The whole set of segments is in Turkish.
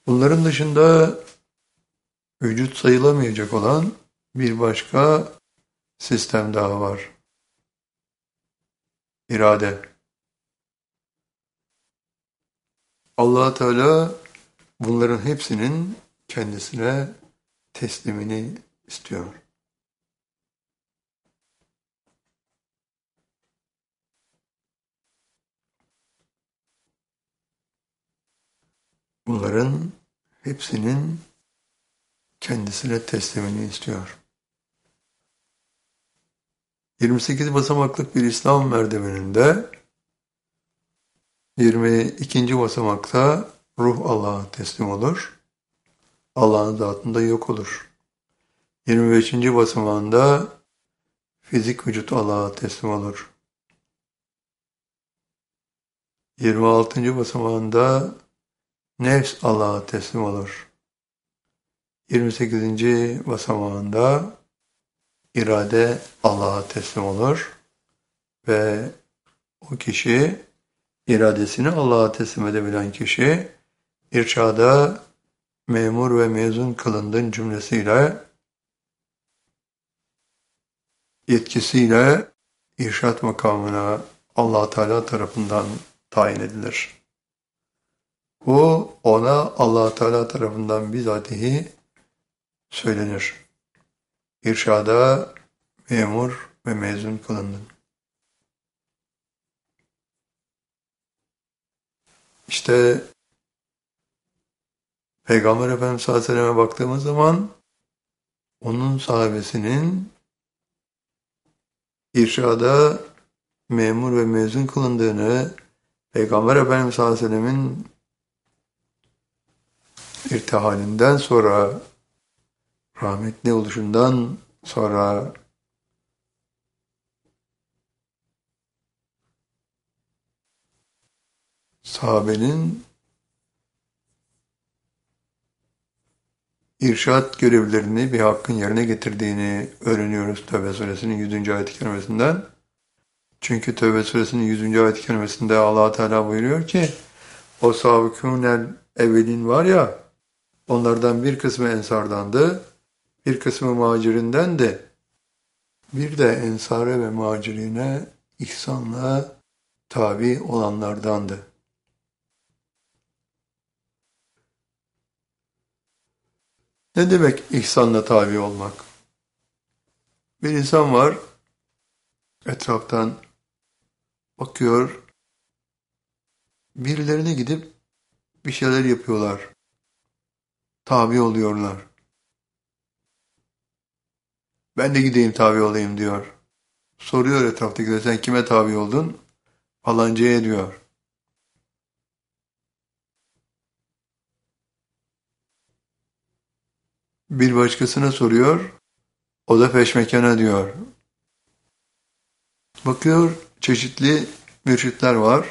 Bunların dışında vücut sayılamayacak olan bir başka sistem daha var. İrade. Allah Teala bunların hepsinin kendisine teslimini istiyor. Bunların hepsinin kendisine teslimini istiyor. 28 basamaklık bir İslam merdiveninde 22. basamakta ruh Allah'a teslim olur. Allah'ın zatında yok olur. 25. basamağında fizik vücut Allah'a teslim olur. 26. basamağında nefs Allah'a teslim olur. 28. basamağında irade Allah'a teslim olur ve o kişi iradesini Allah'a teslim edebilen kişi irşada memur ve mezun kılındın cümlesiyle yetkisiyle irşat makamına Allah Teala tarafından tayin edilir. Bu ona Allah Teala tarafından bizatihi söylenir. İrşada memur ve mezun kılındın. İşte Peygamber Efendimiz sallallahu aleyhi ve sellem'e baktığımız zaman onun sahabesinin irşada memur ve mezun kılındığını, Peygamber Efendimiz sallallahu aleyhi ve sellem'in irtihalinden sonra, rahmetli oluşundan sonra sahabenin irşat görevlerini bir hakkın yerine getirdiğini öğreniyoruz Tevbe suresinin 100. ayet-i kerimesinden. Çünkü Tevbe suresinin 100. ayet-i kerimesinde Allah Teala buyuruyor ki o sâbikûnel evvelin var ya, onlardan bir kısmı ensardandı, bir kısmı muhacirinden de, bir de ensare ve muhacirine ihsanla tabi olanlardandı. Ne demek ihsanla tabi olmak? Bir insan var, etraftan bakıyor, birilerine gidip bir şeyler yapıyorlar, tabi oluyorlar. Ben de gideyim tabi olayım diyor. Soruyor etraftakiler, sen kime tabi oldun? Falancaya diyor. Bir başkasına soruyor, o da peşmekana diyor. Bakıyor, çeşitli mürşitler var.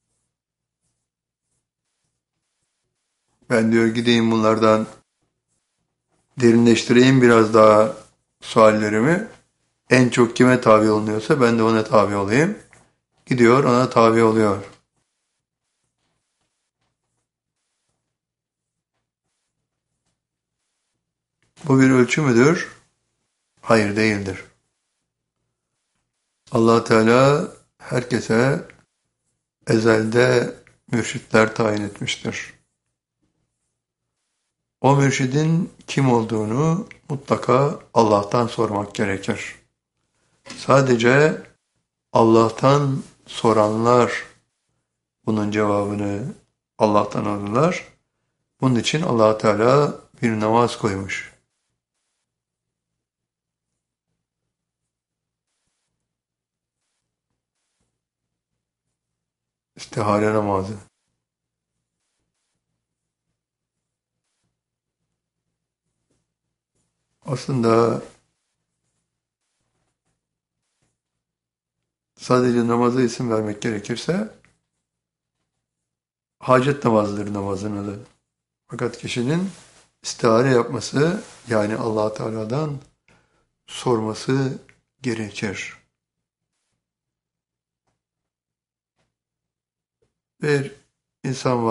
Ben diyor gideyim bunlardan derinleştireyim biraz daha suallerimi. En çok kime tabi olunuyorsa ben de ona tabi olayım. Gidiyor, ona tabi oluyor. Bu bir ölçü müdür? Hayır, değildir. Allah Teala herkese ezelde mürşitler tayin etmiştir. O mürşidin kim olduğunu mutlaka Allah'tan sormak gerekir. Sadece Allah'tan soranlar bunun cevabını Allah'tan alırlar. Bunun için Allah Teala bir namaz koymuş. İstihare namazı. Aslında sadece namaza isim vermek gerekirse hacet namazıdır namazın adı. Fakat kişinin istihare yapması, yani Allah Teala'dan sorması gerekir. Bir insan var.